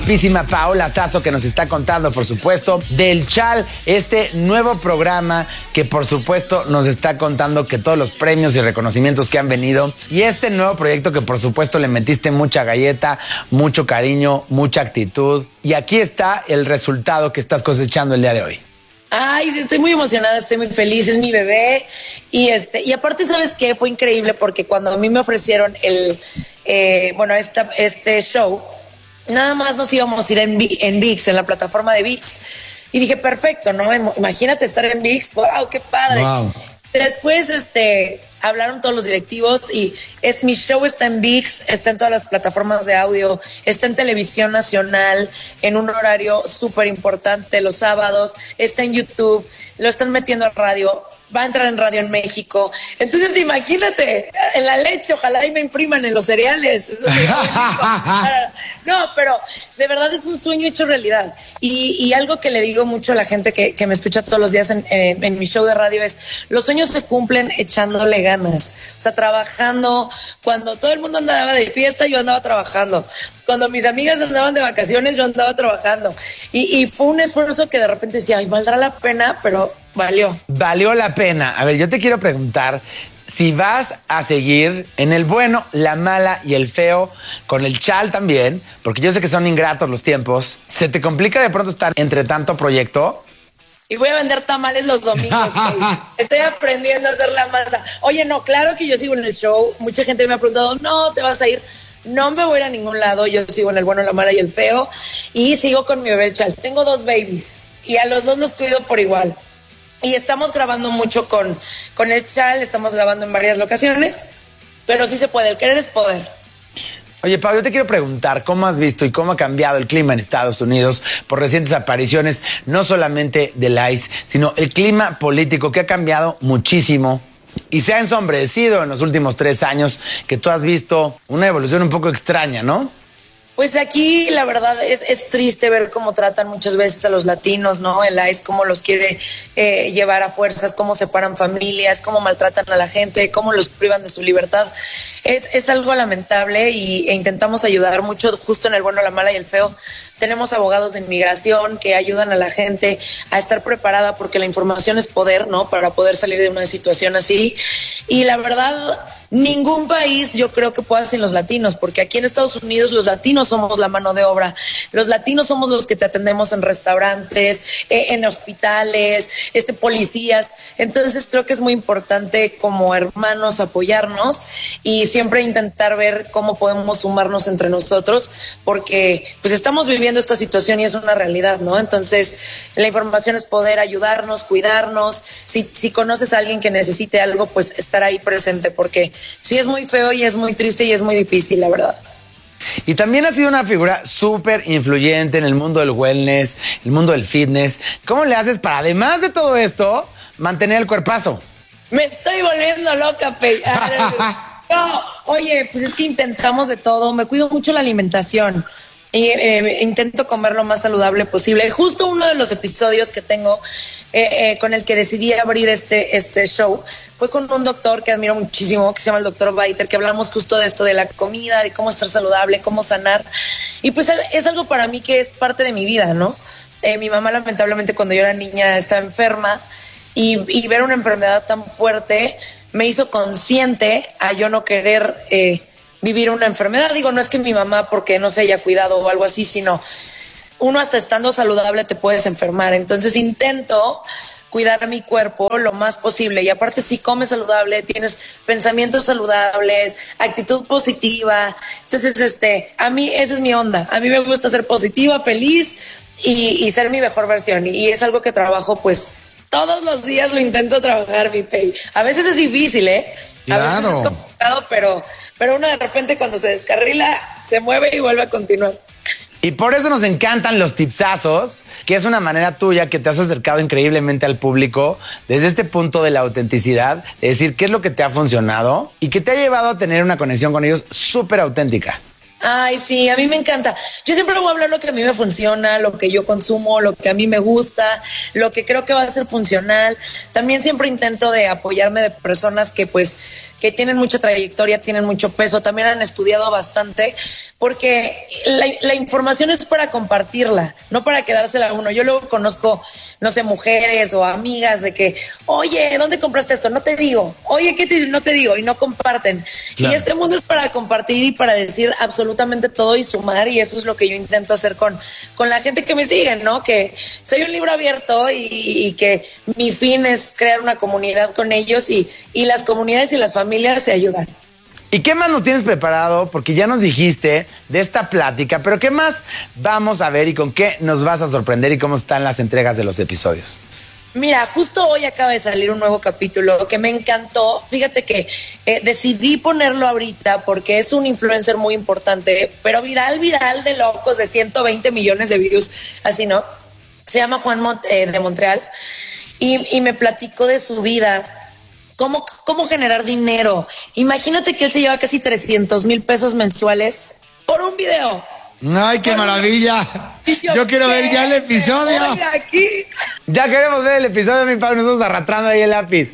Písima Paola Sazo, que nos está contando, por supuesto, del Chal, este nuevo programa que, por supuesto, nos está contando que todos los premios y reconocimientos que han venido y este nuevo proyecto que, por supuesto, le metiste mucha galleta, mucho cariño, mucha actitud. Y aquí está el resultado que estás cosechando el día de hoy. Ay, estoy muy emocionada, estoy muy feliz, es mi bebé. Y aparte, ¿sabes qué? Fue increíble porque cuando a mí me ofrecieron este show, nada más nos íbamos a ir en ViX, en la plataforma de ViX. Y dije, perfecto, ¿no? Imagínate estar en ViX, wow, qué padre. Wow. Después, hablaron todos los directivos y mi show está en ViX, está en todas las plataformas de audio, está en televisión nacional, en un horario súper importante los sábados, está en YouTube, lo están metiendo a radio. Va a entrar en radio en México. Entonces, imagínate, en la leche, ojalá y me impriman en los cereales. Eso no, pero de verdad es un sueño hecho realidad. Y algo que le digo mucho a la gente que me escucha todos los días en mi show de radio es, los sueños se cumplen echándole ganas. O sea, trabajando. Cuando todo el mundo andaba de fiesta, yo andaba trabajando. Cuando mis amigas andaban de vacaciones, yo andaba trabajando. Y fue un esfuerzo que de repente decía, ay, valdrá la pena, pero valió. Valió la pena. A ver, yo te quiero preguntar si vas a seguir en el bueno, la mala y el feo, con el Chal también, porque yo sé que son ingratos los tiempos. ¿Se te complica de pronto estar entre tanto proyecto? Y voy a vender tamales los domingos. Estoy aprendiendo a hacer la masa. Oye, no, claro que yo sigo en el show. Mucha gente me ha preguntado, no, te vas a ir. No me voy a ir a ningún lado. Yo sigo en el bueno, la mala y el feo. Y sigo con mi bebé el Chal. Tengo 2 babies y a los 2 los cuido por igual. Y estamos grabando mucho con el Chal, estamos grabando en varias locaciones, pero sí se puede, el querer es poder. Oye, Pau, yo te quiero preguntar cómo has visto y cómo ha cambiado el clima en Estados Unidos por recientes apariciones, no solamente del ICE, sino el clima político que ha cambiado muchísimo y se ha ensombrecido en los últimos 3 años, que tú has visto una evolución un poco extraña, ¿no? Pues aquí la verdad es triste ver cómo tratan muchas veces a los latinos, ¿no? El ICE, cómo los quiere llevar a fuerzas, cómo separan familias, cómo maltratan a la gente, cómo los privan de su libertad. Es algo lamentable e intentamos ayudar mucho justo en el bueno, la mala y el feo. Tenemos abogados de inmigración que ayudan a la gente a estar preparada porque la información es poder, ¿no? Para poder salir de una situación así. Y la verdad, ningún país yo creo que pueda sin los latinos, porque aquí en Estados Unidos los latinos somos la mano de obra, los latinos somos los que te atendemos en restaurantes, en hospitales, policías. Entonces creo que es muy importante como hermanos apoyarnos y siempre intentar ver cómo podemos sumarnos entre nosotros, porque pues estamos viviendo esta situación y es una realidad, ¿no? Entonces la información es poder, ayudarnos, cuidarnos. Si conoces a alguien que necesite algo, pues estar ahí presente, porque sí es muy feo y es muy triste y es muy difícil, la verdad. Y también has sido una figura súper influyente en el mundo del wellness, el mundo del fitness. ¿Cómo le haces para, además de todo esto, mantener el cuerpazo? Me estoy volviendo loca, Pei. No, oye, pues es que intentamos de todo. Me cuido mucho la alimentación y intento comer lo más saludable posible. Justo uno de los episodios que tengo con el que decidí abrir este show fue con un doctor que admiro muchísimo, que se llama el doctor Baiter, que hablamos justo de esto, de la comida, de cómo estar saludable, cómo sanar. Y pues es algo para mí que es parte de mi vida, ¿no? Mi mamá lamentablemente cuando yo era niña estaba enferma y ver una enfermedad tan fuerte me hizo consciente a yo no querer vivir una enfermedad. Digo, no es que mi mamá porque no se haya cuidado o algo así, sino uno hasta estando saludable te puedes enfermar. Entonces intento cuidar a mi cuerpo lo más posible y aparte si comes saludable, tienes pensamientos saludables, actitud positiva. Entonces a mí esa es mi onda. A mí me gusta ser positiva, feliz y ser mi mejor versión y es algo que trabajo pues todos los días. Lo intento trabajar, mi Pei. A veces es difícil, Claro. A veces es complicado, pero uno de repente cuando se descarrila se mueve y vuelve a continuar. Y por eso nos encantan los tipsazos, que es una manera tuya que te has acercado increíblemente al público desde este punto de la autenticidad, de decir qué es lo que te ha funcionado y que te ha llevado a tener una conexión con ellos súper auténtica. Ay, sí, a mí me encanta. Yo siempre voy a hablar lo que a mí me funciona, lo que yo consumo, lo que a mí me gusta, lo que creo que va a ser funcional. También siempre intento de apoyarme de personas que pues que tienen mucha trayectoria, tienen mucho peso, también han estudiado bastante, porque la información es para compartirla, no para quedársela a uno. Yo luego conozco, no sé, mujeres o amigas de que, oye, ¿dónde compraste esto? No te digo. Oye, ¿qué te dice? No te digo. Y no comparten. Claro. Y este mundo es para compartir y para decir absolutamente todo y sumar, y eso es lo que yo intento hacer con la gente que me sigue, ¿no? Que soy un libro abierto y que mi fin es crear una comunidad con ellos, y las comunidades y las familias se ayudan. ¿Y qué más nos tienes preparado? Porque ya nos dijiste de esta plática, pero ¿qué más vamos a ver y con qué nos vas a sorprender y cómo están las entregas de los episodios? Mira, justo hoy acaba de salir un nuevo capítulo que me encantó. Fíjate que decidí ponerlo ahorita porque es un influencer muy importante, pero viral de locos, de 120 millones de views, así, ¿no? Se llama Juan de Montreal y me platicó de su vida. ¿Cómo generar dinero? Imagínate que él se lleva casi 300,000 pesos mensuales por un video. ¡Ay, qué maravilla! Yo quiero ver ya el episodio. Aquí. Ya queremos ver el episodio, mi Pau, nosotros arrastrando ahí el lápiz.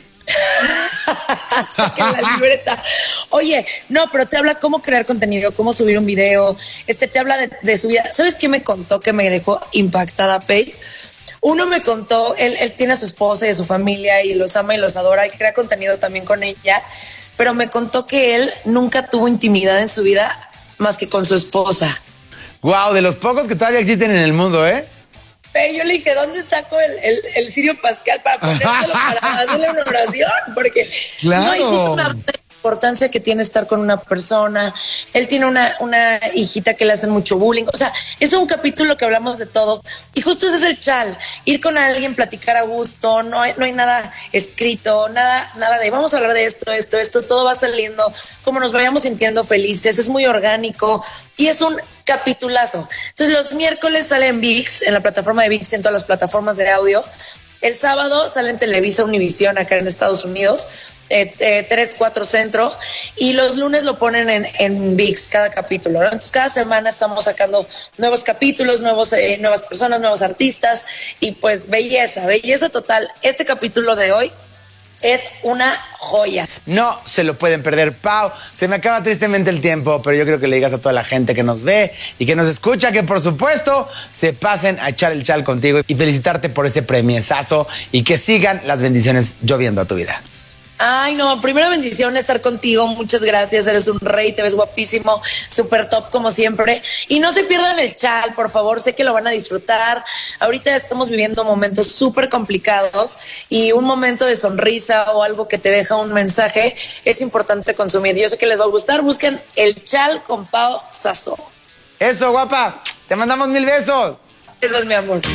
Saquen la libreta. Oye, no, pero te habla cómo crear contenido, cómo subir un video, te habla de su vida. ¿Sabes qué me contó que me dejó impactada, Pei? Uno me contó, él tiene a su esposa y a su familia y los ama y los adora y crea contenido también con ella, pero me contó que él nunca tuvo intimidad en su vida más que con su esposa. Wow, de los pocos que todavía existen en el mundo, ¿eh? Yo le dije, ¿dónde saco el Sirio Pascal para ponértelo para hacerle una oración? Porque claro. No hay justo una importancia que tiene estar con una persona. Él tiene una hijita que le hacen mucho bullying. O sea, es un capítulo que hablamos de todo. Y justo ese es el chal. Ir con alguien, platicar a gusto. No hay nada escrito, nada de vamos a hablar de esto. Todo va saliendo como nos vayamos sintiendo felices. Es muy orgánico y es un capitulazo. Entonces los miércoles sale en ViX, en la plataforma de ViX, en todas las plataformas de audio. El sábado sale en Televisa Univisión acá en Estados Unidos, 3, 4 Centro, y los lunes lo ponen en ViX cada capítulo, ¿no? Entonces cada semana estamos sacando nuevos capítulos, nuevas personas, nuevos artistas, y pues belleza total. Este capítulo de hoy es una joya. No se lo pueden perder, Pau. Se me acaba tristemente el tiempo, pero yo creo que le digas a toda la gente que nos ve y que nos escucha que, por supuesto, se pasen a echar el chal contigo y felicitarte por ese premiesazo y que sigan las bendiciones lloviendo a tu vida. Ay, no, primera bendición estar contigo, muchas gracias, eres un rey, te ves guapísimo, súper top como siempre, y no se pierdan el chal, por favor, sé que lo van a disfrutar. Ahorita estamos viviendo momentos súper complicados y un momento de sonrisa o algo que te deja un mensaje es importante consumir. Yo sé que les va a gustar, busquen el chal con Pau Sasso. Eso, guapa, te mandamos 1000 besos. Eso es mi amor.